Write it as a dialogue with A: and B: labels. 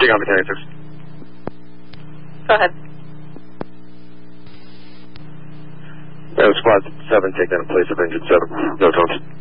A: copy, 1086.
B: Go ahead.
A: Squad 7, take down in place of engine 7. No talks.